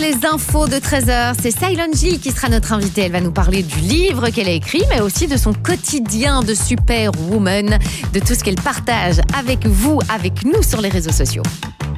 les infos de 13h, c'est Cylon G qui sera notre invitée. Elle va nous parler du livre qu'elle a écrit, mais aussi de son quotidien de superwoman, de tout ce qu'elle partage avec vous, avec nous sur les réseaux sociaux.